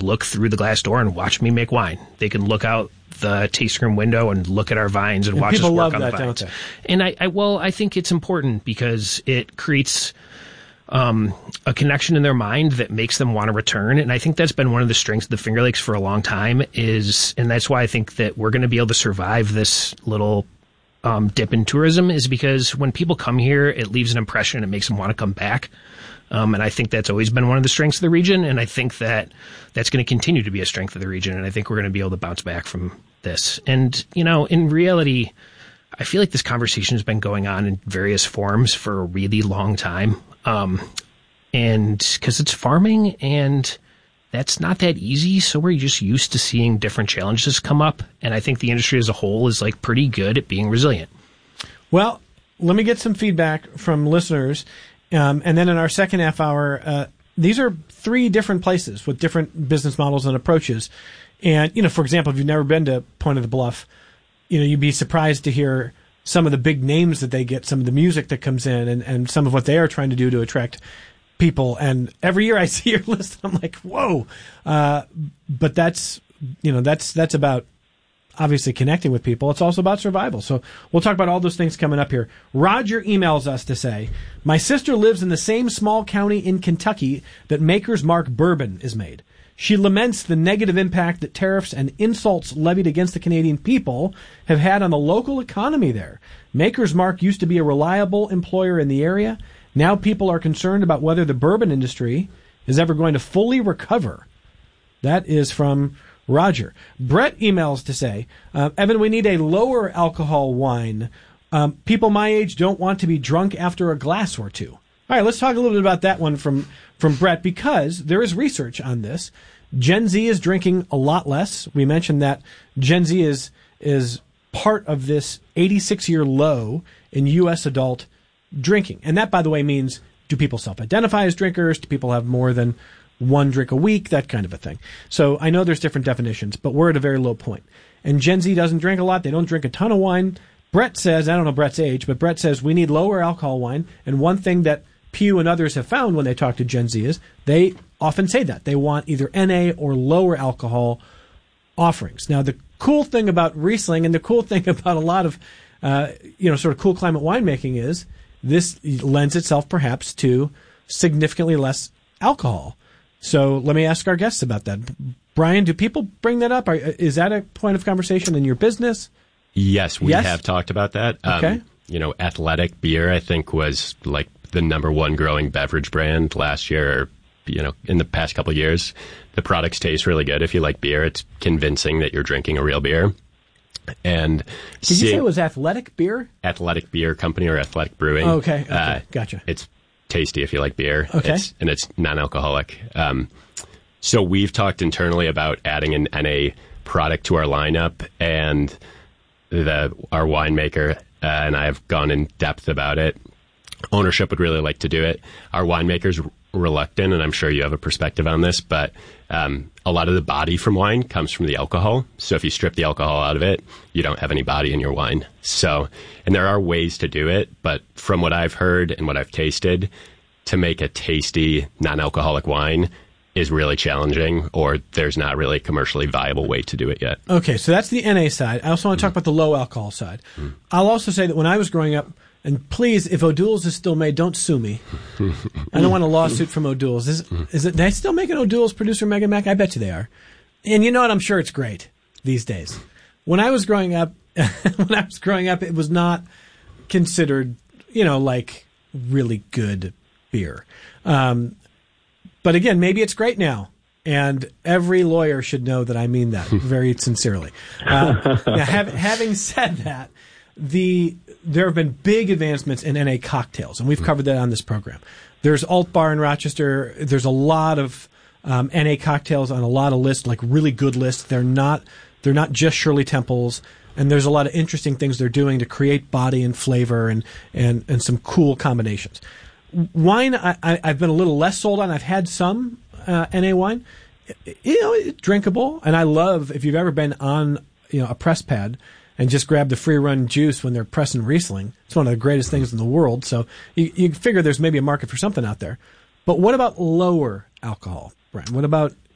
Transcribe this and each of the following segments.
look through the glass door and watch me make wine. They can look out the tasting room window and look at our vines and watch us work on the vines. People love that, don't they? And I think it's important because it creates a connection in their mind that makes them want to return. And I think that's been one of the strengths of the Finger Lakes for a long time and that's why I think that we're going to be able to survive this little dip in tourism, is because when people come here, it leaves an impression. It makes them want to come back. And I think that's always been one of the strengths of the region. And I think that that's going to continue to be a strength of the region. And I think we're going to be able to bounce back from this. And, in reality, I feel like this conversation has been going on in various forms for a really long time. And because it's farming and that's not that easy. So we're just used to seeing different challenges come up. And I think the industry as a whole is pretty good at being resilient. Well, let me get some feedback from listeners. And then in our second half hour, these are 3 different places with different business models and approaches. And, for example, if you've never been to Point of the Bluff, you'd be surprised to hear some of the big names that they get, some of the music that comes in, and some of what they are trying to do to attract people. And every year I see your list, I'm like, whoa. But that's about obviously connecting with people. It's also about survival. So we'll talk about all those things coming up here. Roger emails us to say, my sister lives in the same small county in Kentucky that Maker's Mark bourbon is made. She laments the negative impact that tariffs and insults levied against the Canadian people have had on the local economy there. Maker's Mark used to be a reliable employer in the area. Now people are concerned about whether the bourbon industry is ever going to fully recover. That is from Roger. Brett emails to say, Evan, we need a lower alcohol wine. People my age don't want to be drunk after a glass or two. All right, let's talk a little bit about that one from Brett, because there is research on this. Gen Z is drinking a lot less. We mentioned that Gen Z is part of this 86-year low in U.S. adult drinking. And that, by the way, means, do people self-identify as drinkers? Do people have more than one drink a week? That kind of a thing. So I know there's different definitions, but we're at a very low point. And Gen Z doesn't drink a lot. They don't drink a ton of wine. Brett says, I don't know Brett's age, but Brett says we need lower alcohol wine. And one thing that Pew and others have found when they talk to Gen Z is they often say that. They want either NA or lower alcohol offerings. Now, the cool thing about Riesling and the cool thing about a lot of, sort of cool climate winemaking is this lends itself perhaps to significantly less alcohol. So let me ask our guests about that. Brian, do people bring that up? Is that a point of conversation in your business? Yes, we have talked about that. Okay. Athletic Beer, I think, was the number one growing beverage brand last year, or, in the past couple of years. The products taste really good. If you like beer, it's convincing that you're drinking a real beer. And did you say it was Athletic Beer? Athletic Beer Company or Athletic Brewing. Oh, okay. Gotcha. It's tasty if you like beer. Okay. It's non-alcoholic. So we've talked internally about adding an NA product to our lineup, and our winemaker and I have gone in depth about it. Ownership would really like to do it. Our winemaker's reluctant, and I'm sure you have a perspective on this, but a lot of the body from wine comes from the alcohol. So if you strip the alcohol out of it, you don't have any body in your wine. So, and there are ways to do it, but from what I've heard and what I've tasted, to make a tasty non-alcoholic wine is really challenging, or there's not really a commercially viable way to do it yet. Okay, so that's the NA side. I also want to talk about the low alcohol side. I'll also say that when I was growing up, and please, if O'Doul's is still made, don't sue me. I don't want a lawsuit from O'Doul's. Is it? They still making O'Doul's, producer Megan Mac? I bet you they are. And you know what? I'm sure it's great these days. When I was growing up, it was not considered, really good beer. But again, maybe it's great now. And every lawyer should know that I mean that very sincerely. Now, having said that, there have been big advancements in NA cocktails, and we've covered that on this program. There's Alt Bar in Rochester. There's a lot of NA cocktails on a lot of lists, like really good lists. They're not just Shirley Temples, and there's a lot of interesting things they're doing to create body and flavor and some cool combinations. Wine, I've been a little less sold on. I've had some NA wine. It's drinkable, and I love, if you've ever been on a press pad and just grab the free run juice when they're pressing Riesling. It's one of the greatest things in the world. So you figure there's maybe a market for something out there. But what about lower alcohol, Brian? What about,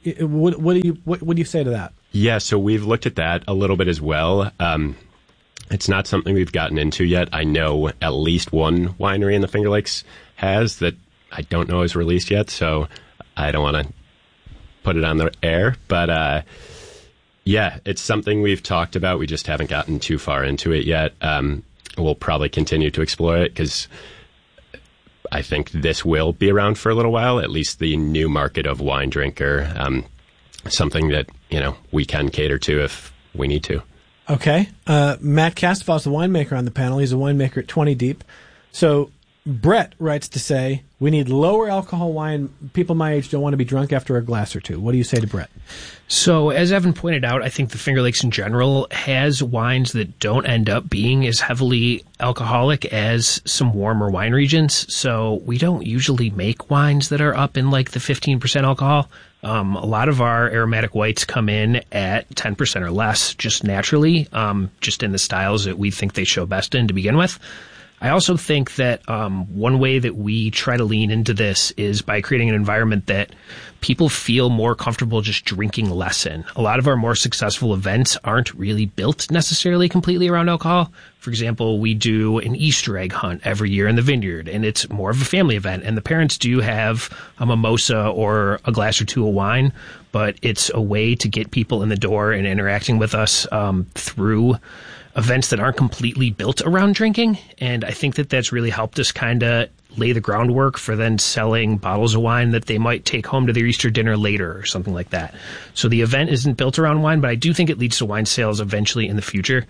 What do you say to that? Yeah, so we've looked at that a little bit as well. It's not something we've gotten into yet. I know at least one winery in the Finger Lakes has that I don't know is released yet, so I don't want to put it on the air. But yeah, it's something we've talked about. We just haven't gotten too far into it yet. We'll probably continue to explore it because I think this will be around for a little while, at least the new market of wine drinker, something that, we can cater to if we need to. Okay. Matt Casteval is the winemaker on the panel. He's a winemaker at 20 Deep. So Brett writes to say, we need lower alcohol wine. People my age don't want to be drunk after a glass or two. What do you say to Brett? So, as Evan pointed out, I think the Finger Lakes in general has wines that don't end up being as heavily alcoholic as some warmer wine regions. So, we don't usually make wines that are up in like the 15% alcohol. A lot of our aromatic whites come in at 10% or less just naturally, just in the styles that we think they show best in to begin with. I also think that one way that we try to lean into this is by creating an environment that people feel more comfortable just drinking less in. A lot of our more successful events aren't really built necessarily completely around alcohol. For example, we do an Easter egg hunt every year in the vineyard, and it's more of a family event. And the parents do have a mimosa or a glass or two of wine, but it's a way to get people in the door and interacting with us through events that aren't completely built around drinking. And I think that that's really helped us kind of lay the groundwork for then selling bottles of wine that they might take home to their Easter dinner later or something like that. So the event isn't built around wine, but I do think it leads to wine sales eventually in the future.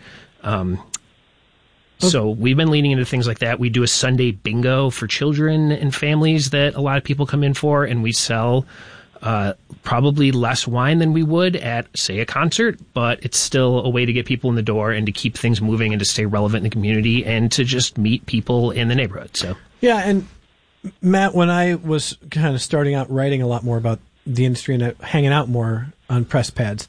So we've been leaning into things like that. We do a Sunday bingo for children and families that a lot of people come in for, and we sell probably less wine than we would at, say, a concert, but it's still a way to get people in the door and to keep things moving and to stay relevant in the community and to just meet people in the neighborhood. So yeah, and Matt, when I was kind of starting out writing a lot more about the industry and hanging out more on press pads,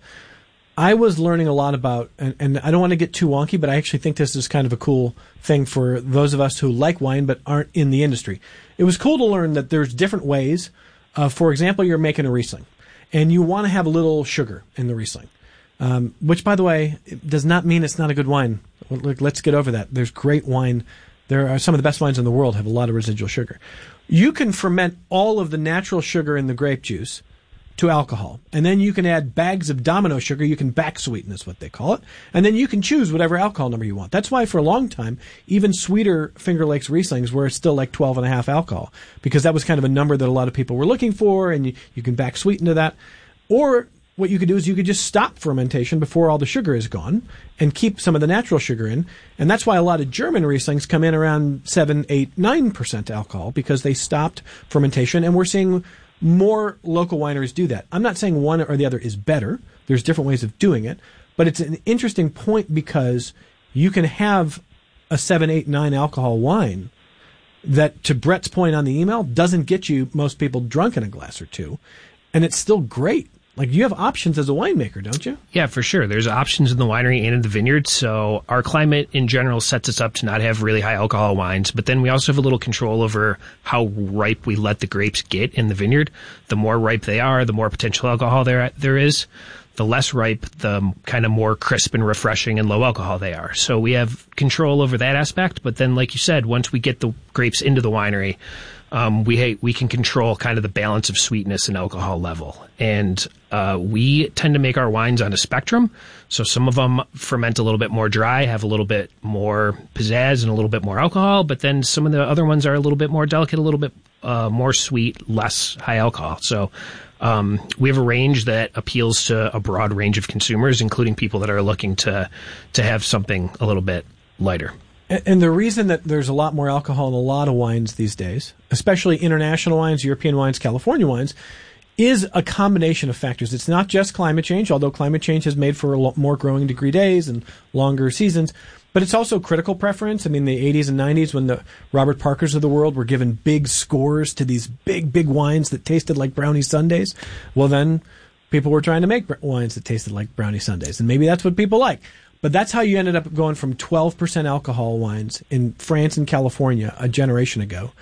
I was learning a lot about, and I don't want to get too wonky, but I actually think this is kind of a cool thing for those of us who like wine but aren't in the industry. It was cool to learn that there's different ways. For example, you're making a Riesling, and you want to have a little sugar in the Riesling, which, by the way, does not mean it's not a good wine. Let's get over that. There's great wine. There are some of the best wines in the world have a lot of residual sugar. You can ferment all of the natural sugar in the grape juice to alcohol, and then you can add bags of Domino sugar. You can back sweeten is what they call it, and then you can choose whatever alcohol number you want. That's why for a long time, even sweeter Finger Lakes Rieslings were still like 12.5 alcohol, because that was kind of a number that a lot of people were looking for, and you can back sweeten to that. Or what you could do is you could just stop fermentation before all the sugar is gone and keep some of the natural sugar in, and that's why a lot of German Rieslings come in around 7, 8, 9% alcohol, because they stopped fermentation, and we're seeing more local wineries do that. I'm not saying one or the other is better. There's different ways of doing it. But it's an interesting point because you can have a 7, 8, 9 alcohol wine that, to Brett's point on the email, doesn't get you most people drunk in a glass or two. And it's still great. Like, you have options as a winemaker, don't you? Yeah, for sure. There's options in the winery and in the vineyard. So our climate in general sets us up to not have really high alcohol wines. But then we also have a little control over how ripe we let the grapes get in the vineyard. The more ripe they are, the more potential alcohol there is. The less ripe, the kind of more crisp and refreshing and low alcohol they are. So we have control over that aspect. But then, like you said, once we get the grapes into the winery, we can control kind of the balance of sweetness and alcohol level. And we tend to make our wines on a spectrum. So some of them ferment a little bit more dry, have a little bit more pizzazz and a little bit more alcohol. But then some of the other ones are a little bit more delicate, a little bit more sweet, less high alcohol. So we have a range that appeals to a broad range of consumers, including people that are looking to have something a little bit lighter. And the reason that there's a lot more alcohol in a lot of wines these days, especially international wines, European wines, California wines, is a combination of factors. It's not just climate change, although climate change has made for a lot more growing degree days and longer seasons, but it's also critical preference. I mean, the 80s and 90s, when the Robert Parkers of the world were given big scores to these big, big wines that tasted like brownie sundaes, well, then people were trying to make wines that tasted like brownie sundaes, and maybe that's what people like. But that's how you ended up going from 12% alcohol wines in France and California a generation ago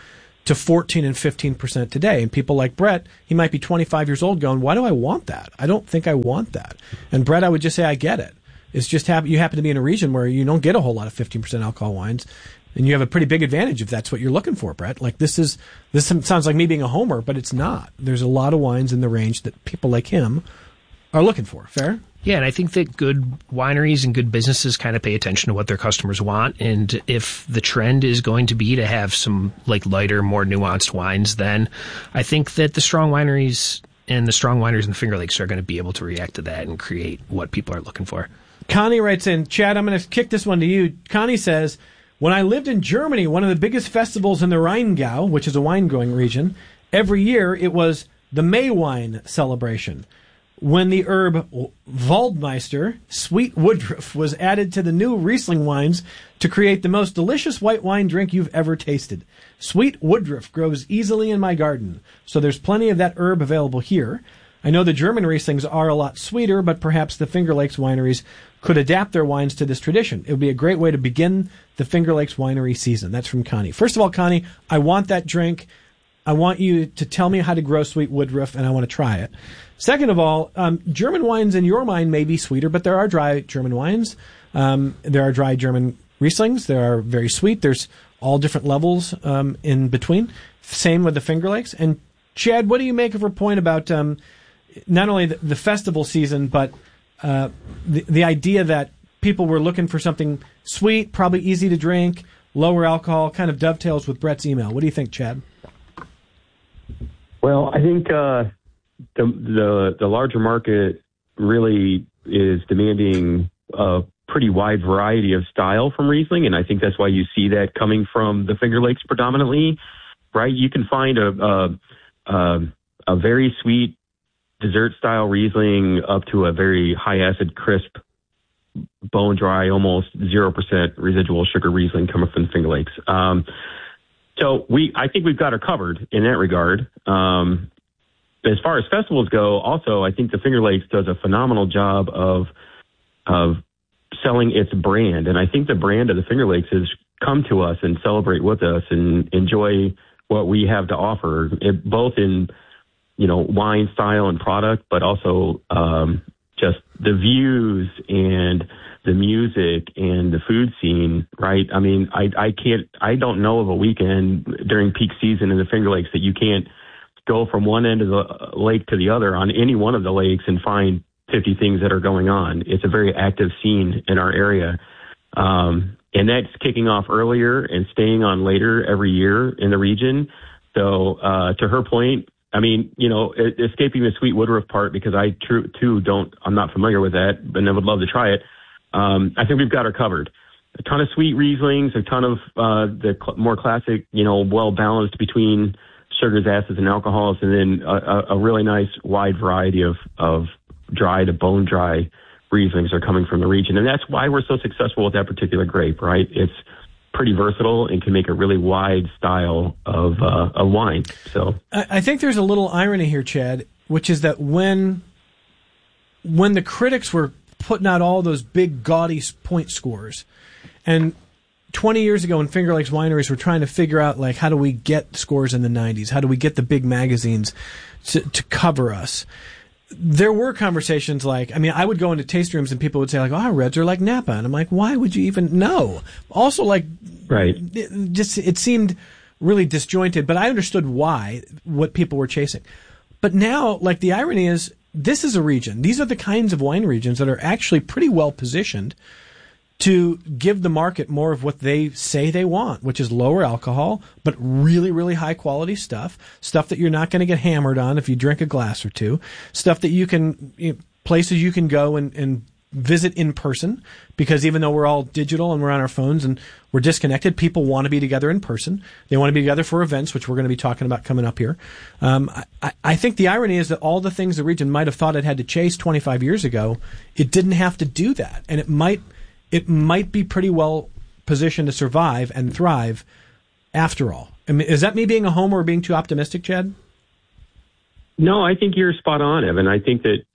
to 14 and 15% today. And people like Brett, he might be 25 years old going, why do I want that? I don't think I want that. And Brett, I would just say, I get it. It's just you happen to be in a region where you don't get a whole lot of 15% alcohol wines. And you have a pretty big advantage if that's what you're looking for, Brett. Like this sounds like me being a homer, but it's not. There's a lot of wines in the range that people like him are looking for. Fair? Yeah, and I think that good wineries and good businesses kind of pay attention to what their customers want. And if the trend is going to be to have some like lighter, more nuanced wines, then I think that the strong wineries and the Finger Lakes are going to be able to react to that and create what people are looking for. Connie writes in, Chad, I'm going to kick this one to you. Connie says, when I lived in Germany, one of the biggest festivals in the Rheingau, which is a wine-growing region, every year it was the Maywine celebration. When the herb Waldmeister, sweet woodruff, was added to the new Riesling wines to create the most delicious white wine drink you've ever tasted. Sweet woodruff grows easily in my garden, so there's plenty of that herb available here. I know the German Rieslings are a lot sweeter, but perhaps the Finger Lakes wineries could adapt their wines to this tradition. It would be a great way to begin the Finger Lakes winery season. That's from Connie. First of all, Connie, I want that drink. I want you to tell me how to grow sweet woodruff, and I want to try it. Second of all, German wines in your mind may be sweeter, but there are dry German wines. There are dry German Rieslings. There are very sweet. There's all different levels in between. Same with the Finger Lakes. And Chad, what do you make of her point about not only the festival season, but the idea that people were looking for something sweet, probably easy to drink, lower alcohol, kind of dovetails with Brett's email. What do you think, Chad? Well, I think the larger market really is demanding a pretty wide variety of style from Riesling, and I think that's why you see that coming from the Finger Lakes predominantly, right? You can find a very sweet dessert-style Riesling up to a very high-acid, crisp, bone-dry, almost 0% residual sugar Riesling coming from the Finger Lakes. So I think we've got her covered in that regard. As far as festivals go, also, I think the Finger Lakes does a phenomenal job of selling its brand. And I think the brand of the Finger Lakes is come to us and celebrate with us and enjoy what we have to offer, both in, wine style and product, but also just the views and the music and the food scene, right? I mean, I don't know of a weekend during peak season in the Finger Lakes that you can't go from one end of the lake to the other on any one of the lakes and find 50 things that are going on. It's a very active scene in our area. And that's kicking off earlier and staying on later every year in the region. So, to her point, I mean, escaping the sweet woodruff part, because I'm not familiar with that, but I would love to try it. I think we've got her covered. A ton of sweet Rieslings, a ton of the more classic, well-balanced between sugars, acids, and alcohols, and then a really nice wide variety of dry to bone-dry Rieslings are coming from the region. And that's why we're so successful with that particular grape, right? It's pretty versatile and can make a really wide style of wine. So I think there's a little irony here, Chad, which is that when the critics were putting out all those big gaudy point scores, and 20 years ago when Finger Lakes wineries were trying to figure out, like, how do we get scores in the 90s? How do we get the big magazines to cover us? There were conversations like, I would go into tasting rooms and people would say, like, oh, reds are like Napa. And I'm like, why would you even know? Also, like, right. It seemed really disjointed, but I understood what people were chasing. But now, like, the irony is, this is a region. These are the kinds of wine regions that are actually pretty well positioned to give the market more of what they say they want, which is lower alcohol, but really, really high quality stuff that you're not going to get hammered on if you drink a glass or two, stuff that you can, places you can go and visit in person, because even though we're all digital and we're on our phones and we're disconnected, people want to be together in person. They want to be together for events, which we're going to be talking about coming up here. I think the irony is that all the things the region might have thought it had to chase 25 years ago, it didn't have to do that. And it might be pretty well positioned to survive and thrive after all. Is that me being a homer or being too optimistic, Chad? No, I think you're spot on, Evan. I think that,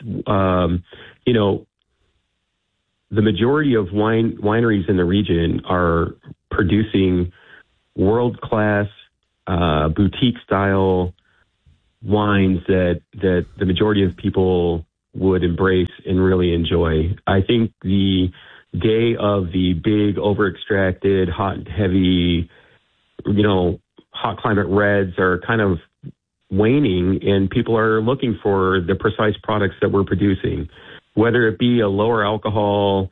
the majority of wineries in the region are producing world-class boutique style wines that the majority of people would embrace and really enjoy. I think the day of the big over-extracted, hot and heavy, hot climate reds are kind of waning, and people are looking for the precise products that we're producing, whether it be a lower alcohol,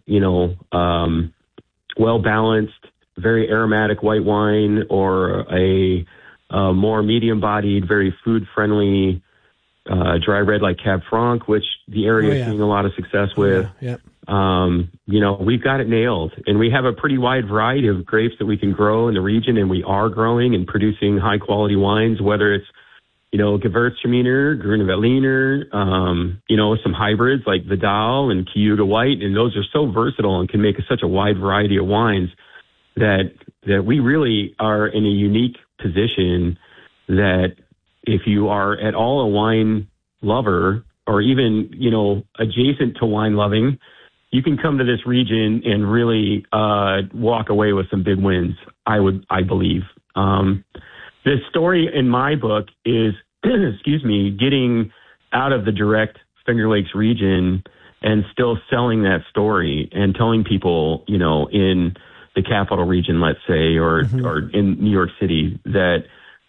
well-balanced, very aromatic white wine, or a more medium-bodied, very food-friendly dry red like Cab Franc, which the area is seeing a lot of success with. We've got it nailed, and we have a pretty wide variety of grapes that we can grow in the region, and we are growing and producing high-quality wines, whether it's Gewürztraminer, Grüne Veltliner, some hybrids like Vidal and Cayuga White, and those are so versatile and can make such a wide variety of wines that we really are in a unique position that if you are at all a wine lover or even, adjacent to wine loving, you can come to this region and really walk away with some big wins, I believe. The story in my book is, getting out of the direct Finger Lakes region and still selling that story and telling people, in the capital region, let's say, or in New York City, that's,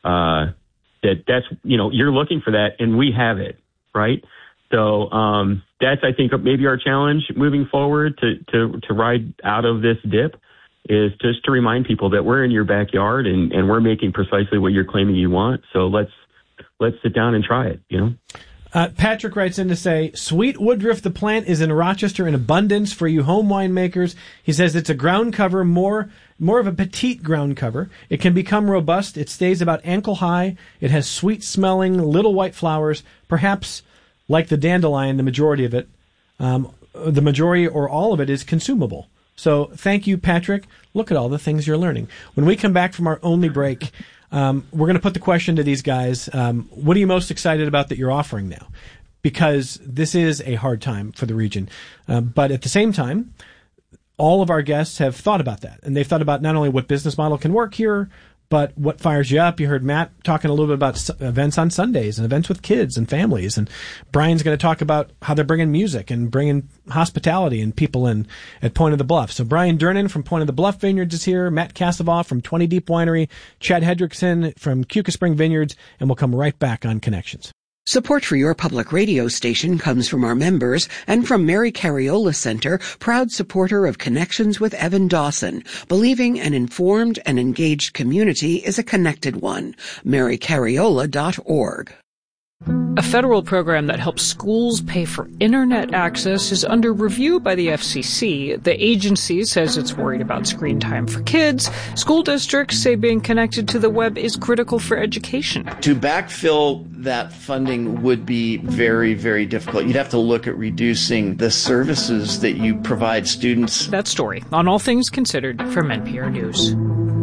you're looking for that and we have it, right? So that's, I think, maybe our challenge moving forward to ride out of this dip is just to remind people that we're in your backyard and we're making precisely what you're claiming you want. So let's sit down and try it, Patrick writes in to say, Sweet Woodruff, the plant, is in Rochester in abundance for you home winemakers. He says it's a ground cover, more of a petite ground cover. It can become robust. It stays about ankle high. It has sweet-smelling little white flowers, perhaps like the dandelion, the majority of it. The majority or all of it is consumable. So thank you, Patrick. Look at all the things you're learning. When we come back from our only break, we're going to put the question to these guys. What are you most excited about that you're offering now? Because this is a hard time for the region. But at the same time, all of our guests have thought about that. And they've thought about not only what business model can work here, but what fires you up. You heard Matt talking a little bit about events on Sundays and events with kids and families. And Brian's going to talk about how they're bringing music and bringing hospitality and people in at Point of the Bluff. So Brian Durnan from Point of the Bluff Vineyards is here, Matt Kasavoff from 20 Deep Winery, Chad Hendrickson from Keuka Spring Vineyards, and we'll come right back on Connections. Support for your public radio station comes from our members and from Mary Cariola Center, proud supporter of Connections with Evan Dawson, believing an informed and engaged community is a connected one. MaryCariola.org. A federal program that helps schools pay for internet access is under review by the FCC. The agency says it's worried about screen time for kids. School districts say being connected to the web is critical for education. To backfill that funding would be very, very difficult. You'd have to look at reducing the services that you provide students. That story on All Things Considered from NPR News.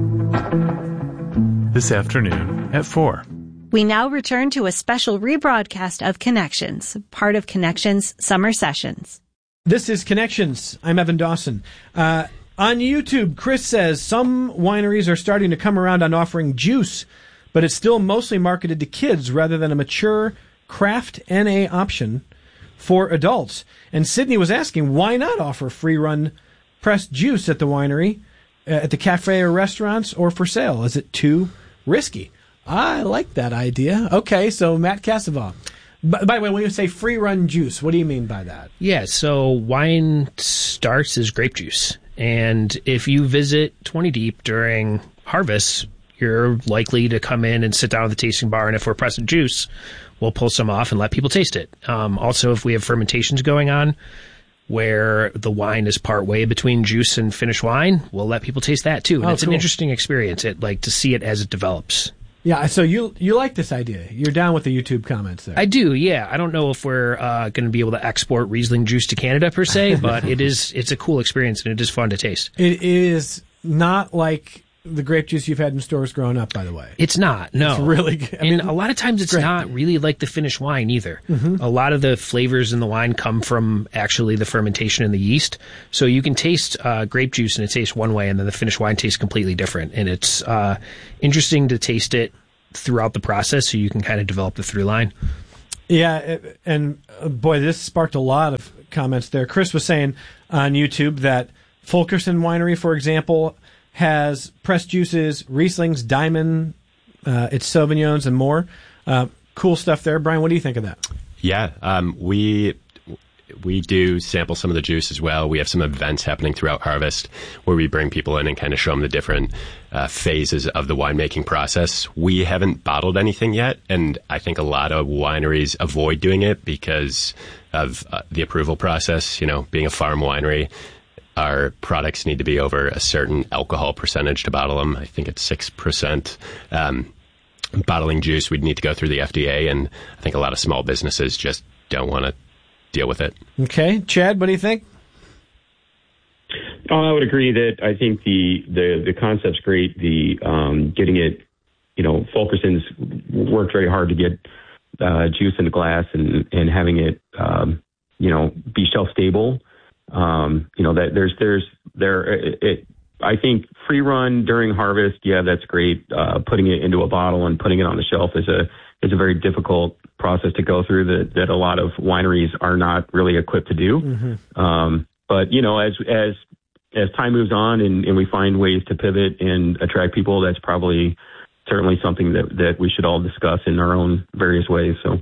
This afternoon at 4. We now return to a special rebroadcast of Connections, part of Connections Summer Sessions. This is Connections. I'm Evan Dawson. On YouTube, Chris says some wineries are starting to come around on offering juice, but it's still mostly marketed to kids rather than a mature craft NA option for adults. And Sydney was asking, why not offer free-run pressed juice at the winery, at the cafe or restaurants, or for sale? Is it too risky? I like that idea. Okay, so Matt Kasavoff. By the way, when you say free-run juice, what do you mean by that? Yeah, so wine starts as grape juice. And if you visit 20 Deep during harvest, you're likely to come in and sit down at the tasting bar, and if we're pressing juice, we'll pull some off and let people taste it. Also, if we have fermentations going on where the wine is part way between juice and finished wine, we'll let people taste that too. And it's cool. An interesting experience, to see it as it develops. Yeah, so you like this idea. You're down with the YouTube comments there. I do, yeah. I don't know if we're going to be able to export Riesling juice to Canada per se, but it's a cool experience and it is fun to taste. It is not like the grape juice you've had in stores growing up, by the way. It's not, no. It's really good. And a lot of times it's not really like the finished wine either. Mm-hmm. A lot of the flavors in the wine come from actually the fermentation in the yeast. So you can taste grape juice and it tastes one way, and then the finished wine tastes completely different. And it's interesting to taste it throughout the process so you can kind of develop the through line. Yeah, and boy, this sparked a lot of comments there. Chris was saying on YouTube that Fulkerson Winery, for example, has pressed juices, Rieslings, Diamond, its Sauvignons, and more. Cool stuff there. Brian, what do you think of that? Yeah, we do sample some of the juice as well. We have some events happening throughout harvest where we bring people in and kind of show them the different phases of the winemaking process. We haven't bottled anything yet, and I think a lot of wineries avoid doing it because of the approval process. You know, being a farm winery, our products need to be over a certain alcohol percentage to bottle them. I think it's 6%. Bottling juice, we'd need to go through the FDA, and I think a lot of small businesses just don't want to deal with it. Okay. Chad, what do you think? I would agree that I think the concept's great. The getting it, Fulkerson's worked very hard to get juice in the glass and having it, be shelf stable. I think free run during harvest, yeah, that's great. Putting it into a bottle and putting it on the shelf is a very difficult process to go through that a lot of wineries are not really equipped to do. Mm-hmm. But as time moves on and we find ways to pivot and attract people, that's probably certainly something that we should all discuss in our own various ways. So,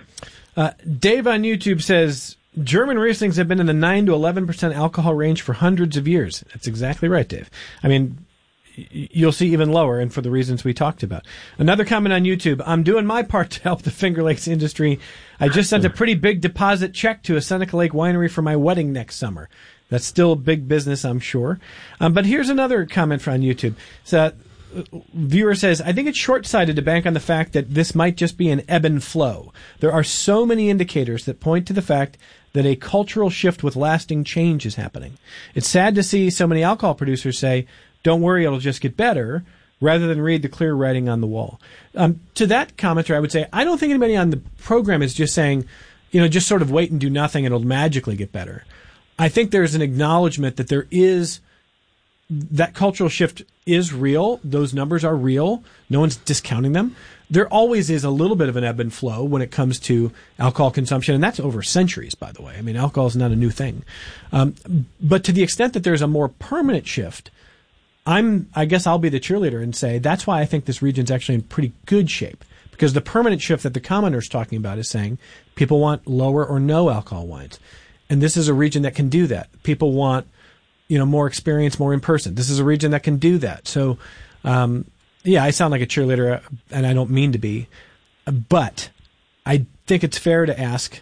Dave on YouTube says, German Rieslings have been in the 9 to 11% alcohol range for hundreds of years. That's exactly right, Dave. I mean, you'll see even lower, and for the reasons we talked about. Another comment on YouTube. I'm doing my part to help the Finger Lakes industry. I just sent a pretty big deposit check to a Seneca Lake winery for my wedding next summer. That's still big business, I'm sure. But here's another comment from YouTube. So, viewer says, I think it's short-sighted to bank on the fact that this might just be an ebb and flow. There are so many indicators that point to the fact that a cultural shift with lasting change is happening. It's sad to see so many alcohol producers say, don't worry, it'll just get better, rather than read the clear writing on the wall. To that commenter, I would say, I don't think anybody on the program is just saying, just sort of wait and do nothing and it'll magically get better. I think there's an acknowledgement that that cultural shift is real. Those numbers are real. No one's discounting them. There always is a little bit of an ebb and flow when it comes to alcohol consumption, and that's over centuries, by the way. I mean, alcohol is not a new thing. But to the extent that there's a more permanent shift, I guess I'll be the cheerleader and say that's why I think this region's actually in pretty good shape, because the permanent shift that the commenter's talking about is saying people want lower or no alcohol wines. And this is a region that can do that. People want more experience, more in person. This is a region that can do that. So, I sound like a cheerleader, and I don't mean to be, but I think it's fair to ask,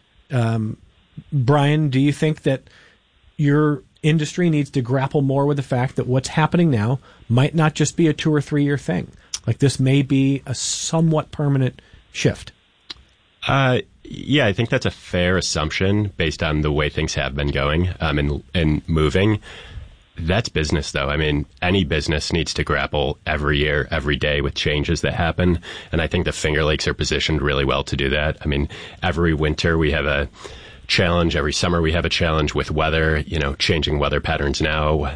Brian, do you think that your industry needs to grapple more with the fact that what's happening now might not just be a 2 or 3 year thing? Like this may be a somewhat permanent shift. Yeah, I think that's a fair assumption based on the way things have been going and moving. That's business, though. I mean, any business needs to grapple every year, every day with changes that happen. And I think the Finger Lakes are positioned really well to do that. I mean, every winter we have a challenge. Every summer we have a challenge with weather, changing weather patterns now.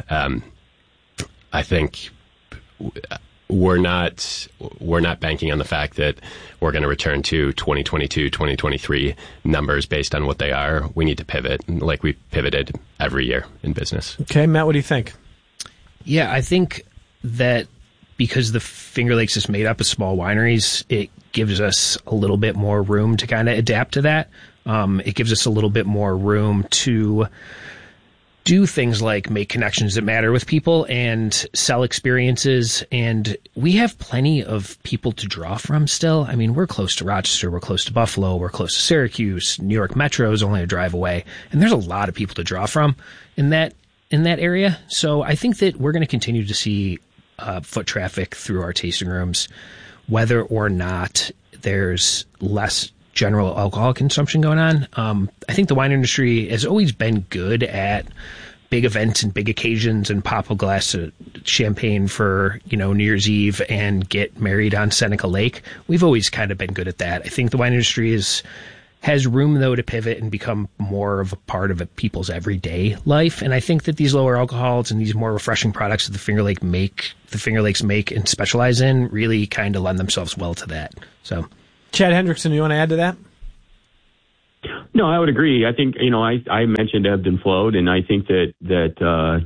I think we're not banking on the fact that we're going to return to 2022, 2023 numbers based on what they are. We need to pivot like we've pivoted every year in business. Okay, Matt, what do you think? Yeah, I think that because the Finger Lakes is made up of small wineries, it gives us a little bit more room to kind of adapt to that. It gives us a little bit more room to do things like make connections that matter with people and sell experiences. And we have plenty of people to draw from still. I mean, we're close to Rochester, we're close to Buffalo, we're close to Syracuse, New York Metro is only a drive away. And there's a lot of people to draw from in that area. So I think that we're going to continue to see foot traffic through our tasting rooms, whether or not there's less general alcohol consumption going on. I think the wine industry has always been good at big events and big occasions and pop a glass of champagne for, New Year's Eve and get married on Seneca Lake. We've always kind of been good at that. I think the wine industry has room, though, to pivot and become more of a part of people's everyday life. And I think that these lower alcohols and these more refreshing products that the Finger Lakes make and specialize in really kind of lend themselves well to that. So, Chad Hendrickson, you want to add to that? No, I would agree. I think, I mentioned ebbed and flowed, and I think that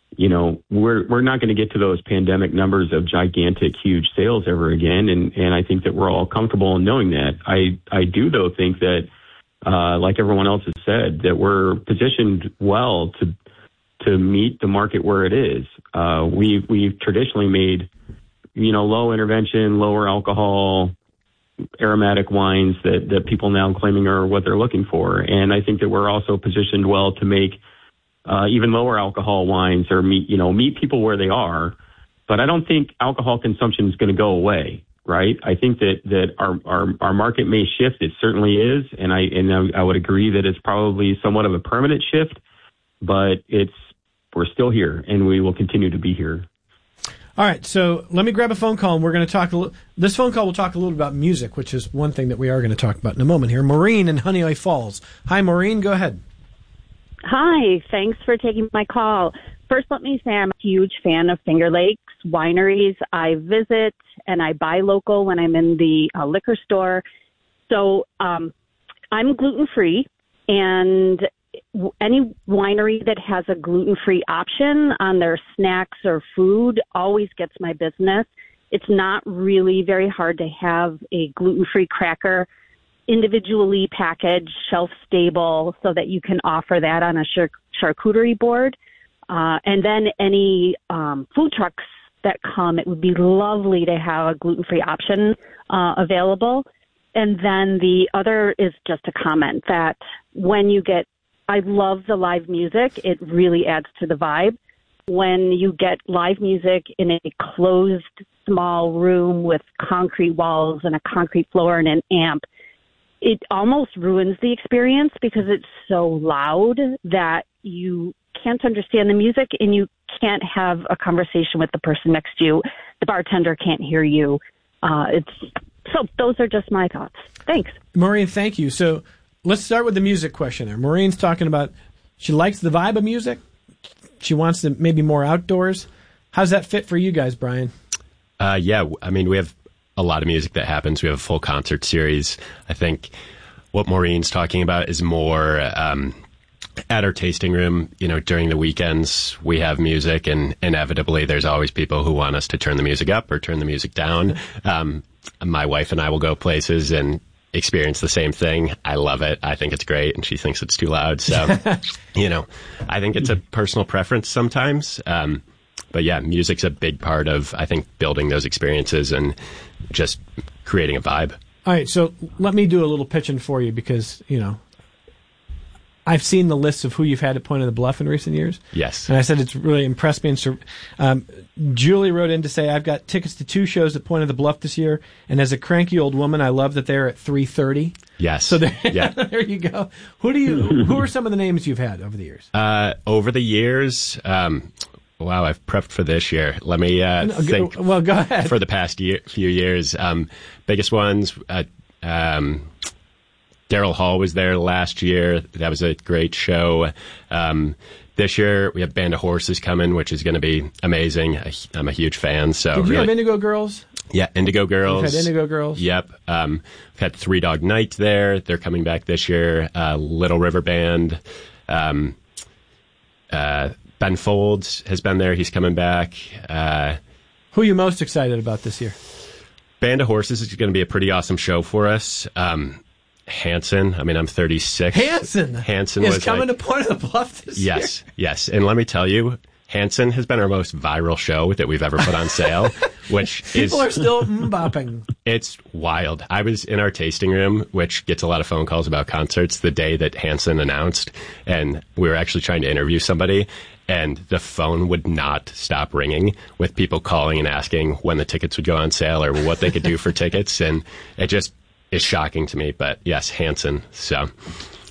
we're not going to get to those pandemic numbers of gigantic, huge sales ever again. And I think that we're all comfortable in knowing that. I do, though, think that, like everyone else has said, that we're positioned well to meet the market where it is. We've traditionally made, low intervention, lower alcohol, aromatic wines that people now claiming are what they're looking for. And I think that we're also positioned well to make even lower alcohol wines or meet people where they are. But I don't think alcohol consumption is going to go away, right? I think that our market may shift. It certainly is. And I would agree that it's probably somewhat of a permanent shift, but we're still here and we will continue to be here. All right, so let me grab a phone call, and we're going to talk this phone call will talk a little about music, which is one thing that we are going to talk about in a moment here. Maureen in Honeoye Falls. Hi, Maureen, go ahead. Hi, thanks for taking my call. First, let me say I'm a huge fan of Finger Lakes wineries. I visit and I buy local when I'm in the liquor store. So I'm gluten-free, and any winery that has a gluten-free option on their snacks or food always gets my business. It's not really very hard to have a gluten-free cracker individually packaged, shelf-stable, so that you can offer that on a charcuterie board. And then any food trucks that come, it would be lovely to have a gluten-free option available. And then the other is just a comment that I love the live music. It really adds to the vibe. When you get live music in a closed, small room with concrete walls and a concrete floor and an amp, it almost ruins the experience because it's so loud that you can't understand the music and you can't have a conversation with the person next to you. The bartender can't hear you. So those are just my thoughts. Thanks. Maureen, thank you. So let's start with the music question there. Maureen's talking about she likes the vibe of music. She wants to maybe more outdoors. How's that fit for you guys, Brian? Yeah, I mean, we have a lot of music that happens. We have a full concert series. I think what Maureen's talking about is more at our tasting room. During the weekends, we have music, and inevitably there's always people who want us to turn the music up or turn the music down. My wife and I will go places and experience the same thing. I love it. I think it's great, and she thinks it's too loud. So, I think it's a personal preference sometimes. But yeah, music's a big part of, I think, building those experiences and just creating a vibe. All right, so let me do a little pitching for you because, I've seen the lists of who you've had at Point of the Bluff in recent years. Yes. And I said it's really impressed me. Julie wrote in to say, I've got tickets to 2 shows at Point of the Bluff this year, and as a cranky old woman, I love that they're at 3:30. Yes. So there you go. Who are some of the names you've had over the years? Over the years, wow, I've prepped for this year. Let me think. Well, go ahead. For the past few years, biggest ones, Daryl Hall was there last year. That was a great show. This year, we have Band of Horses coming, which is going to be amazing. I'm a huge fan. So Did you have Indigo Girls? Yeah, Indigo Girls. You've had Indigo Girls? Yep. We've had Three Dog Night there. They're coming back this year. Little River Band. Ben Folds has been there. He's coming back. Who are you most excited about this year? Band of Horses is going to be a pretty awesome show for us. Hanson. I mean, I'm 36. Hanson is coming to Point of the Bluff this year. Yes. And let me tell you, Hanson has been our most viral show that we've ever put on sale, which people are still bopping. It's wild. I was in our tasting room, which gets a lot of phone calls about concerts, the day that Hanson announced, and we were actually trying to interview somebody, and the phone would not stop ringing with people calling and asking when the tickets would go on sale or what they could do for tickets, and it just is shocking to me. But yes, Hanson. So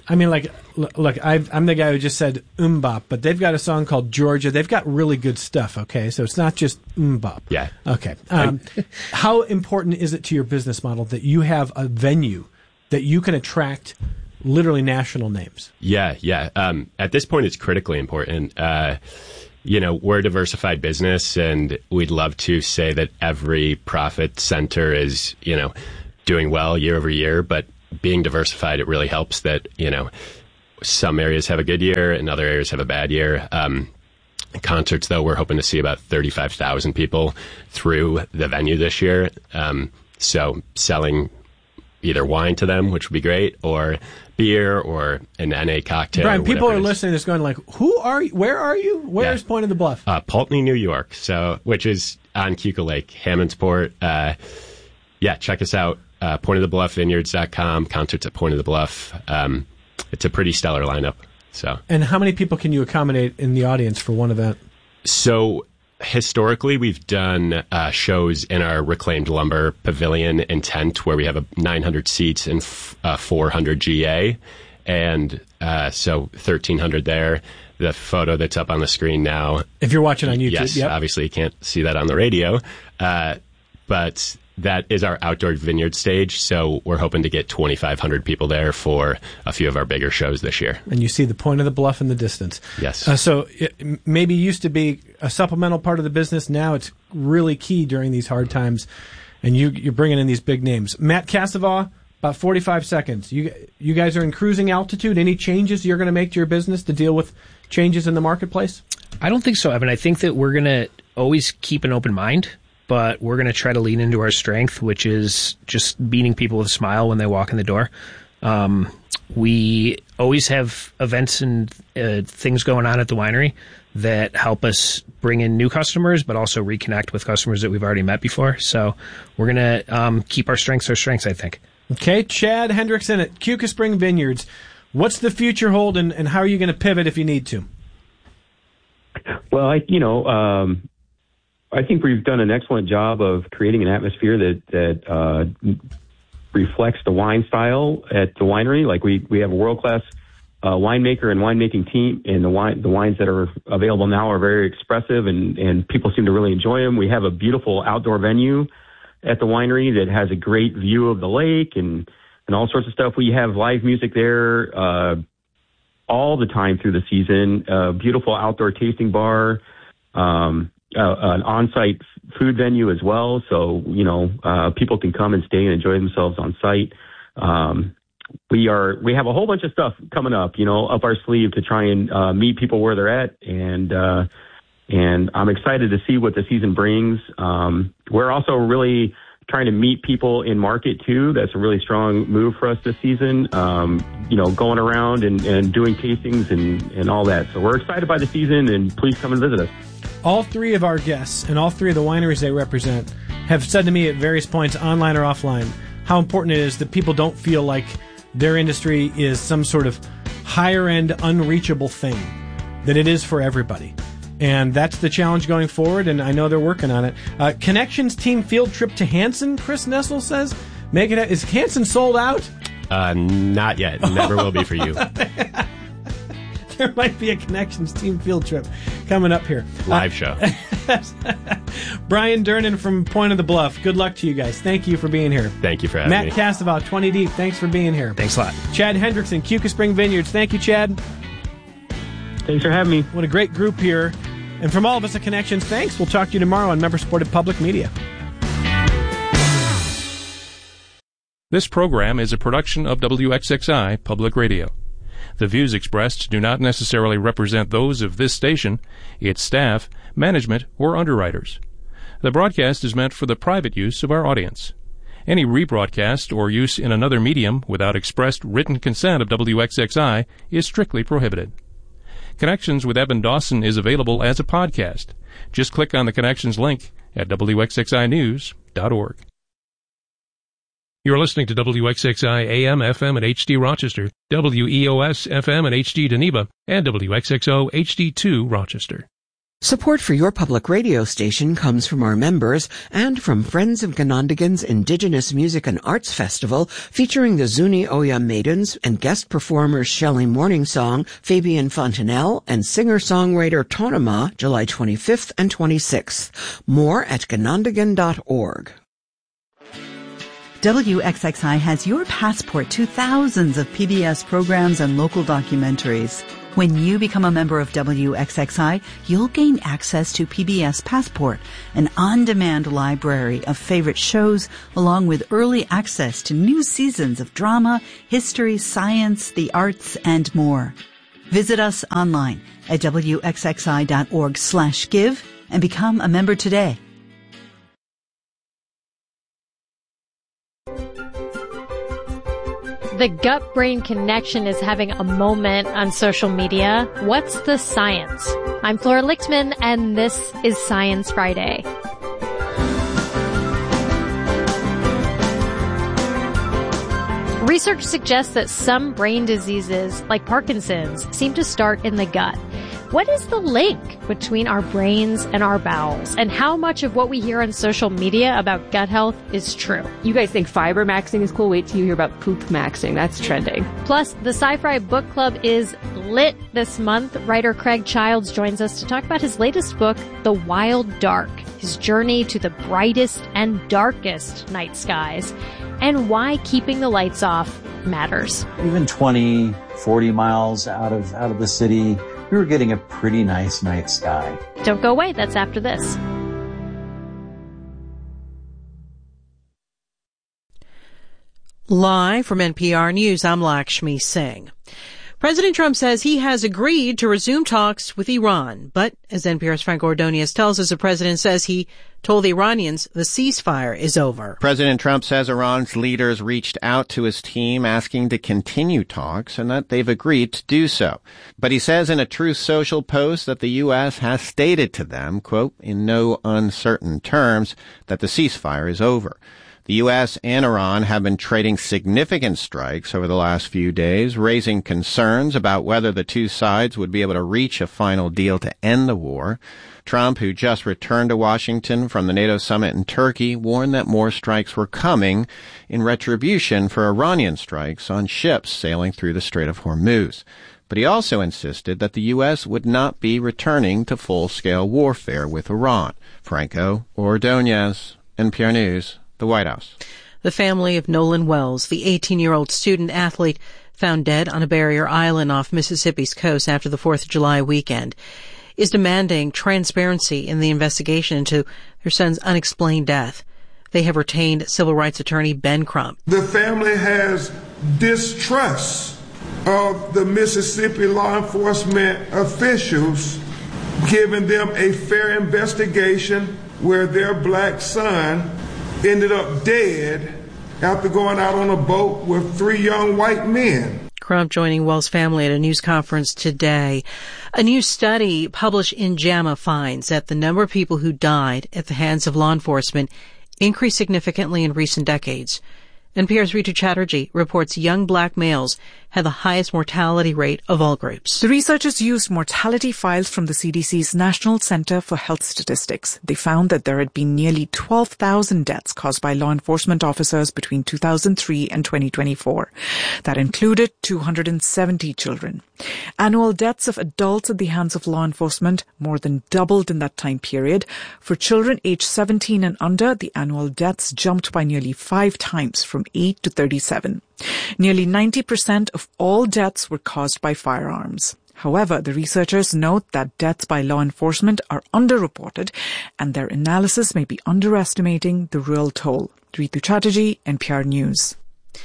I mean, like, look, I'm the guy who just said Bop, but they've got a song called Georgia. They've got really good stuff, okay? So it's not just Bop. Yeah. Okay. How important is it to your business model that you have a venue that you can attract literally national names? Yeah. At this point, it's critically important. We're a diversified business, and we'd love to say that every profit center is, doing well year over year, but being diversified, it really helps that, some areas have a good year and other areas have a bad year. Concerts, though, we're hoping to see about 35,000 people through the venue this year. So selling either wine to them, which would be great, or beer or an NA cocktail. Brian, people are listening to this going like, who are you? Where are you? Where's Point of the Bluff? Pulteney, New York, which is on Keuka Lake, Hammondsport. Check us out. PointOfTheBluffVineyards.com, concerts at Point of the Bluff. It's a pretty stellar lineup. So. And how many people can you accommodate in the audience for one event? So historically, we've done shows in our reclaimed lumber pavilion and tent where we have 900 seats and 400 GA. And so 1,300 there. The photo that's up on the screen now. If you're watching on YouTube, yes, obviously you can't see that on the radio. But that is our outdoor vineyard stage, so we're hoping to get 2,500 people there for a few of our bigger shows this year. And you see the Point of the Bluff in the distance. Yes. So it maybe used to be a supplemental part of the business. Now it's really key during these hard times, and you're bringing in these big names. Matt Cassavaugh, about 45 seconds. You guys are in cruising altitude. Any changes you're going to make to your business to deal with changes in the marketplace? I don't think so, Evan. I think that we're going to always keep an open mind, but we're going to try to lean into our strength, which is just meeting people with a smile when they walk in the door. We always have events and things going on at the winery that help us bring in new customers, but also reconnect with customers that we've already met before. So we're going to keep our strengths, I think. Okay, Chad Hendrickson at Keuka Spring Vineyards. What's the future hold, and how are you going to pivot if you need to? Well, I think we've done an excellent job of creating an atmosphere that reflects the wine style at the winery. Like we have a world-class winemaker and winemaking team, and the wines that are available now are very expressive, and people seem to really enjoy them. We have a beautiful outdoor venue at the winery that has a great view of the lake and all sorts of stuff. We have live music there all the time through the season. Beautiful outdoor tasting bar. An on-site food venue as well, so people can come and stay and enjoy themselves on site. We have a whole bunch of stuff coming up, up our sleeve to try and meet people where they're at, and I'm excited to see what the season brings. We're also really trying to meet people in market too. That's a really strong move for us this season. Going around and doing tastings and all that. So we're excited by the season, and please come and visit us. All three of our guests and all three of the wineries they represent have said to me at various points, online or offline, how important it is that people don't feel like their industry is some sort of higher-end, unreachable thing, that it is for everybody. And that's the challenge going forward, and I know they're working on it. Connections team field trip to Hanson, Chris Nessel says. Is Hanson sold out? Not yet. Never will be for you. There might be a Connections team field trip coming up here. Live show. Brian Durnan from Point of the Bluff. Good luck to you guys. Thank you for being here. Thank you for having me. Matt Cassavaugh, 20 Deep. Thanks for being here. Thanks a lot. Chad Hendrickson, Keuka Spring Vineyards. Thank you, Chad. Thanks for having me. What a great group here. And from all of us at Connections, thanks. We'll talk to you tomorrow on member-supported public media. This program is a production of WXXI Public Radio. The views expressed do not necessarily represent those of this station, its staff, management, or underwriters. The broadcast is meant for the private use of our audience. Any rebroadcast or use in another medium without expressed written consent of WXXI is strictly prohibited. Connections with Evan Dawson is available as a podcast. Just click on the Connections link at WXXInews.org. You're listening to WXXI AM, FM, and HD Rochester, WEOS FM and HD Geneva, and WXXO HD2 Rochester. Support for your public radio station comes from our members and from Friends of Ganondagan's Indigenous Music and Arts Festival, featuring the Zuni Oya Maidens and guest performers Shelley Morningsong, Fabian Fontanelle, and singer-songwriter Tonema, July 25th and 26th. More at ganondagan.org. WXXI has your passport to thousands of PBS programs and local documentaries. When you become a member of WXXI, you'll gain access to PBS Passport, an on-demand library of favorite shows, along with early access to new seasons of drama, history, science, the arts, and more. Visit us online at wxxi.org/give and become a member today. The gut-brain connection is having a moment on social media. What's the science? I'm Flora Lichtman, and this is Science Friday. Research suggests that some brain diseases, like Parkinson's, seem to start in the gut. What is the link between our brains and our bowels? And how much of what we hear on social media about gut health is true? You guys think fiber maxing is cool? Wait till you hear about poop maxing. That's trending. Plus, the Sci-Fi Book Club is lit this month. Writer Craig Childs joins us to talk about his latest book, The Wild Dark, his journey to the brightest and darkest night skies, and why keeping the lights off matters. Even 20, 40 miles out of the city, we were getting a pretty nice night sky. Don't go away. That's after this. Live from NPR News, I'm Lakshmi Singh. President Trump says he has agreed to resume talks with Iran, but as NPR's Frank Ordonez tells us, the president says he told the Iranians the ceasefire is over. President Trump says Iran's leaders reached out to his team asking to continue talks and that they've agreed to do so. But he says in a Truth Social post that the U.S. has stated to them, quote, in no uncertain terms, that the ceasefire is over. The U.S. and Iran have been trading significant strikes over the last few days, raising concerns about whether the two sides would be able to reach a final deal to end the war. Trump, who just returned to Washington from the NATO summit in Turkey, warned that more strikes were coming in retribution for Iranian strikes on ships sailing through the Strait of Hormuz. But he also insisted that the U.S. would not be returning to full-scale warfare with Iran. Franco Ordonez, NPR News, the White House. The family of Nolan Wells, the 18-year-old student athlete found dead on a barrier island off Mississippi's coast after the 4th of July weekend, is demanding transparency in the investigation into their son's unexplained death. They have retained civil rights attorney Ben Crump. The family has distrust of the Mississippi law enforcement officials giving them a fair investigation where their black son ended up dead after going out on a boat with 3 young white men. Crump joining Wells' family at a news conference today. A new study published in JAMA finds that the number of people who died at the hands of law enforcement increased significantly in recent decades. NPR's Ritu Chatterjee reports young black males had the highest mortality rate of all groups. The researchers used mortality files from the CDC's National Center for Health Statistics. They found that there had been nearly 12,000 deaths caused by law enforcement officers between 2003 and 2024. That included 270 children. Annual deaths of adults at the hands of law enforcement more than doubled in that time period. For children aged 17 and under, the annual deaths jumped by nearly 5 times, from 8 to 37. Nearly 90% of all deaths were caused by firearms. However, the researchers note that deaths by law enforcement are underreported, and their analysis may be underestimating the real toll. Ritu Chatterjee, NPR News.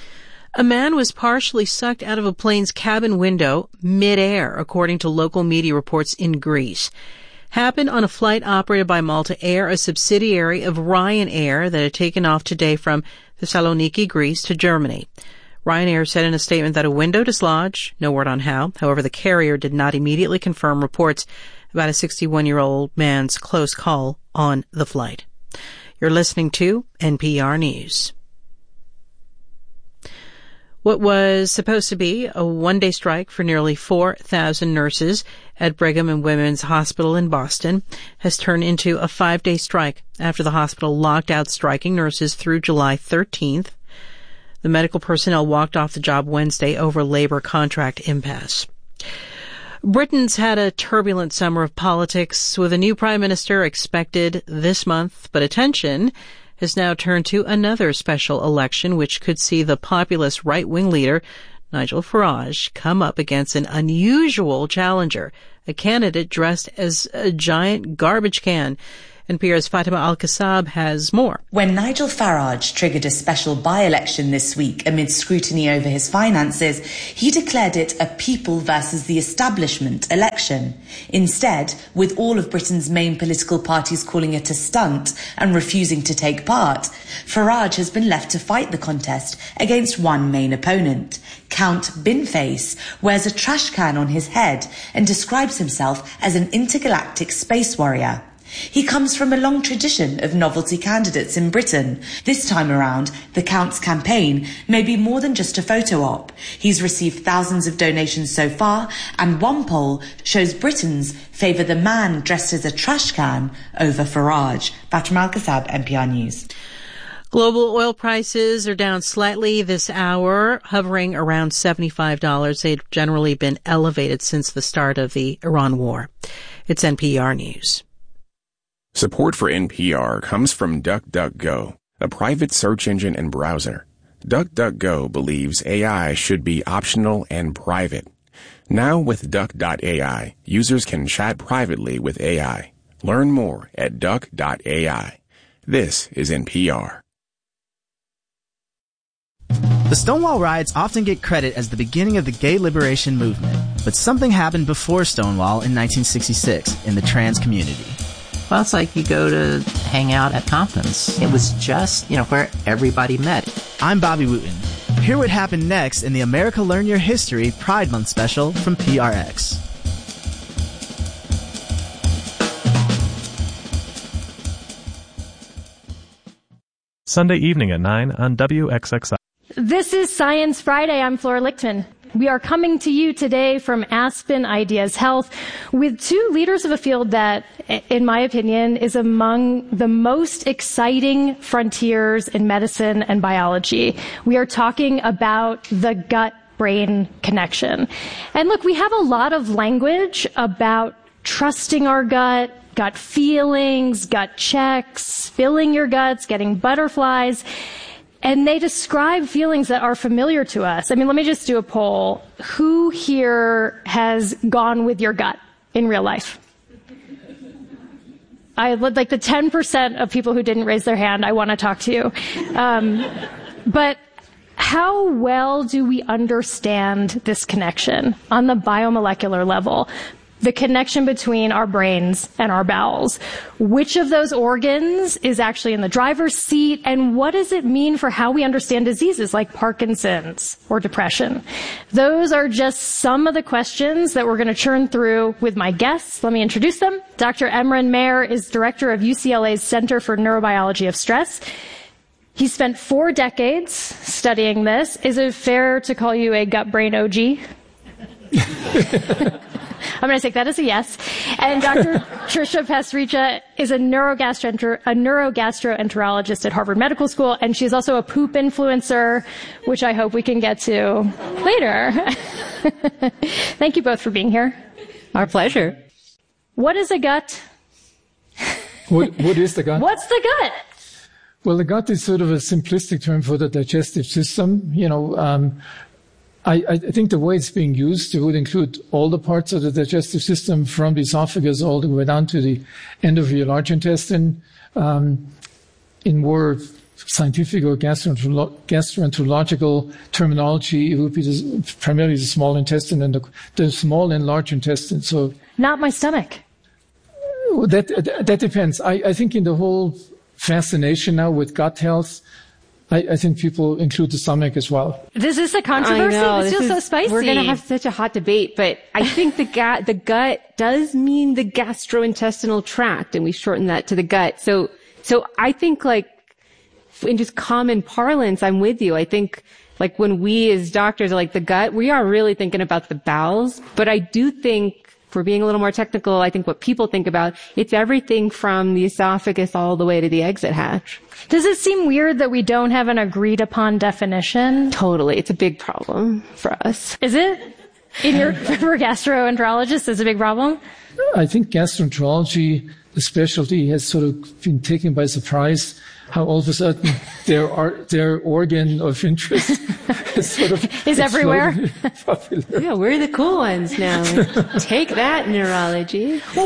A man was partially sucked out of a plane's cabin window mid-air, according to local media reports in Greece. Happened on a flight operated by Malta Air, a subsidiary of Ryanair that had taken off today from Thessaloniki, Greece, to Germany. Ryanair said in a statement that a window dislodged, no word on how. However, the carrier did not immediately confirm reports about a 61-year-old man's close call on the flight. You're listening to NPR News. What was supposed to be a one-day strike for nearly 4,000 nurses at Brigham and Women's Hospital in Boston has turned into a 5-day strike after the hospital locked out striking nurses through July 13th. The medical personnel walked off the job Wednesday over labor contract impasse. Britain's had a turbulent summer of politics with a new prime minister expected this month, but attention has now turned to another special election which could see the populist right-wing leader, Nigel Farage, come up against an unusual challenger, a candidate dressed as a giant garbage can. NPR's Fatima Al-Kassab has more. When Nigel Farage triggered a special by-election this week amid scrutiny over his finances, he declared it a people versus the establishment election. Instead, with all of Britain's main political parties calling it a stunt and refusing to take part, Farage has been left to fight the contest against one main opponent. Count Binface wears a trash can on his head and describes himself as an intergalactic space warrior. He comes from a long tradition of novelty candidates in Britain. This time around, the Count's campaign may be more than just a photo op. He's received thousands of donations so far, and one poll shows Britons favour the man dressed as a trash can over Farage. Fatima Al-Kassab, NPR News. Global oil prices are down slightly this hour, hovering around $75. They've generally been elevated since the start of the Iran war. It's NPR News. Support for NPR comes from DuckDuckGo, a private search engine and browser. DuckDuckGo believes AI should be optional and private. Now with Duck.ai, users can chat privately with AI. Learn more at Duck.ai. This is NPR. The Stonewall riots often get credit as the beginning of the gay liberation movement, but something happened before Stonewall in 1966 in the trans community. Well, it's like you go to hang out at Compton's. It was just, where everybody met. I'm Bobby Wooten. Hear what happened next in the America Learn Your History Pride Month special from PRX. Sunday evening at 9 on WXXI. This is Science Friday. I'm Flora Lichtman. We are coming to you today from Aspen Ideas Health with two leaders of a field that, in my opinion, is among the most exciting frontiers in medicine and biology. We are talking about the gut-brain connection. And look, we have a lot of language about trusting our gut feelings, gut checks, filling your guts, getting butterflies. And they describe feelings that are familiar to us. I mean, let me just do a poll. Who here has gone with your gut in real life? I would like the 10% of people who didn't raise their hand. I want to talk to you. But how well do we understand this connection on the biomolecular level? The connection between our brains and our bowels. Which of those organs is actually in the driver's seat, and what does it mean for how we understand diseases like Parkinson's or depression? Those are just some of the questions that we're going to churn through with my guests. Let me introduce them. Dr. Emran Meir is director of UCLA's Center for Neurobiology of Stress. He spent 4 decades studying this. Is it fair to call you a gut-brain OG? I'm going to take that as a yes. And Dr. Trisha Pasricha is a neurogastroenterologist at Harvard Medical School, and she's also a poop influencer, which I hope we can get to later. Thank you both for being here. Our pleasure. What is a gut? What is the gut? What's the gut? Well, the gut is sort of a simplistic term for the digestive system. I think the way it's being used, it would include all the parts of the digestive system from the esophagus all the way down to the end of your large intestine. In more scientific or gastroenterological terminology, it would be primarily the small intestine and the small and large intestine. So, not my stomach. That depends. I think in the whole fascination now with gut health, I think people include the stomach as well. This is a controversy. This feels so spicy. We're going to have such a hot debate, but I think the gut does mean the gastrointestinal tract, and we shorten that to the gut. So I think, like, in just common parlance, I'm with you. I think Like when we as doctors are like the gut, we are really thinking about the bowels. But I do think, for being a little more technical, I think what people think about, it's everything from the esophagus all the way to the exit hatch. Does it seem weird that we don't have an agreed upon definition? Totally. It's a big problem for us. Is it? For gastroenterologists, is it a big problem? I think gastroenterology, the specialty, has sort of been taken by surprise how all of a sudden their organ of interest is sort of is everywhere. Popular. Yeah, we're the cool ones now. Take that, neurology. Well,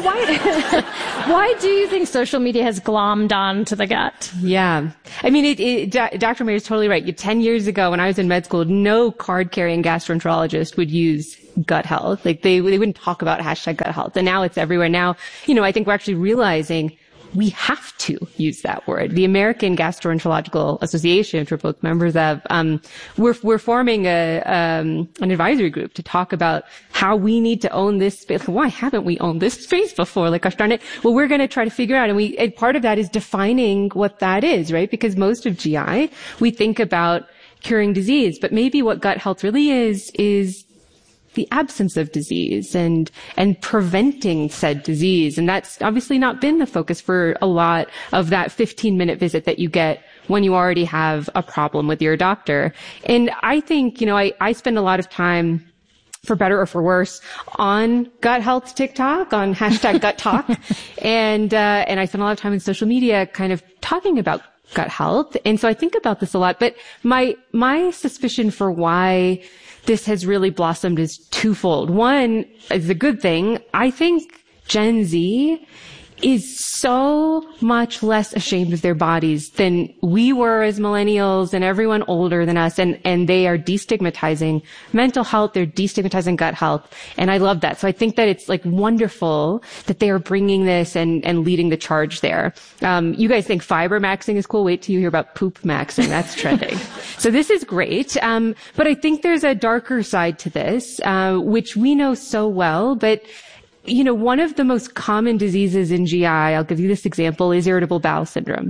why do you think social media has glommed on to the gut? Yeah. I mean, Dr. Mayer is totally right. 10 years ago when I was in med school, no card-carrying gastroenterologist would use gut health. Like they wouldn't talk about #gut health. And now it's everywhere. Now, I think we're actually realizing we have to use that word. The American Gastroenterological Association, which we're both members of, we're forming an advisory group to talk about how we need to own this space. Why haven't we owned this space before? Like, gosh darn it. Well, we're going to try to figure out, and part of that is defining what that is, right? Because most of GI, we think about curing disease, but maybe what gut health really is the absence of disease and preventing said disease. And that's obviously not been the focus for a lot of that 15-minute visit that you get when you already have a problem with your doctor. And I think, I spend a lot of time, for better or for worse, on gut health TikTok, on #gut talk. and I spend a lot of time in social media kind of talking about gut health. And so I think about this a lot, but my suspicion for why this has really blossomed is twofold. One is a good thing. I think Gen Z is so much less ashamed of their bodies than we were as millennials and everyone older than us. And they are destigmatizing mental health. They're destigmatizing gut health. And I love that. So I think that it's like wonderful that they are bringing this and leading the charge there. You guys think fiber maxing is cool? Wait till you hear about poop maxing. That's trending. So this is great. But I think there's a darker side to this, which we know so well, but one of the most common diseases in GI, I'll give you this example, is irritable bowel syndrome.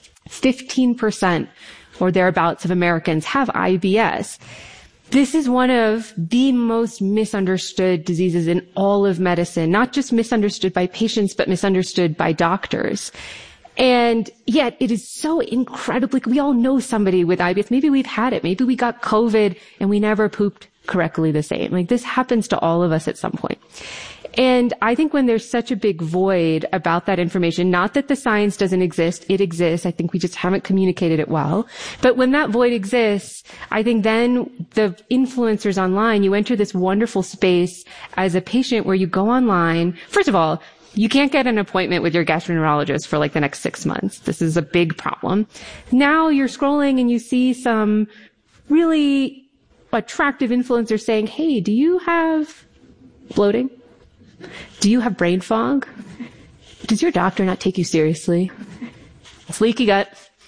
15% or thereabouts of Americans have IBS. This is one of the most misunderstood diseases in all of medicine, not just misunderstood by patients, but misunderstood by doctors. And yet it is so incredibly, we all know somebody with IBS. Maybe we've had it. Maybe we got COVID and we never pooped correctly the same. Like this happens to all of us at some point. And I think when there's such a big void about that information, not that the science doesn't exist, it exists. I think we just haven't communicated it well. But when that void exists, I think then the influencers online, you enter this wonderful space as a patient where you go online. First of all, you can't get an appointment with your gastroenterologist for like the next 6 months. This is a big problem. Now you're scrolling and you see some really attractive influencers saying, hey, do you have bloating? Do you have brain fog? Does your doctor not take you seriously? It's leaky gut.